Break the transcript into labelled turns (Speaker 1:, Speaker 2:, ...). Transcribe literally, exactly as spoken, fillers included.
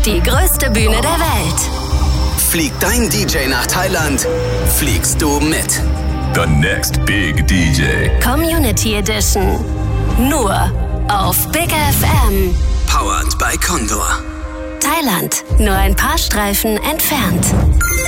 Speaker 1: auf die größte Bühne der Welt.
Speaker 2: Fliegt dein D J nach Thailand, fliegst du mit.
Speaker 3: The next big D J.
Speaker 1: Community Edition. Nur auf Big F M.
Speaker 2: Powered by Condor.
Speaker 1: Thailand, nur ein paar Streifen entfernt.